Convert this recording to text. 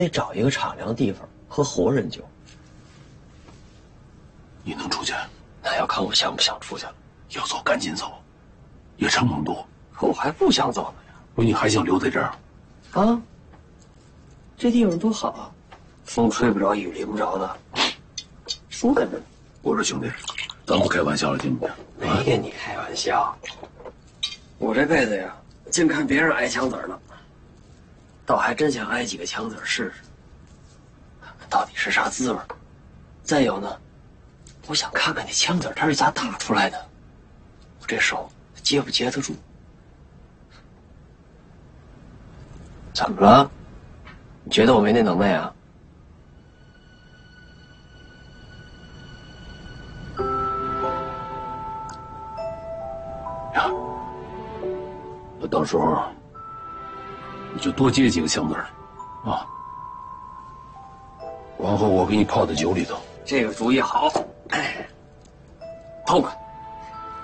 得找一个敞亮地方喝活人酒。 你能出去？ 那要看我想不想出去了。 要走赶紧走，夜长梦多。 可我还不想走呢呀。 不，你还想留在这儿？ 啊，这地方多好啊，风吹不着，雨淋不着的，舒坦着呢。 我说兄弟，咱不开玩笑了，行不行？ 没跟你开玩笑，我这辈子呀，净看别人挨枪子了，倒还真想挨几个枪子试试，看看到底是啥滋味。再有呢，我想看看那枪子它是咋打出来的，我这手接不接得住。怎么了？你觉得我没那能耐啊？ 呀，那到时候你就多接几个枪子儿，啊，往后我给你泡在酒里头。 这个主意好，哎，痛快。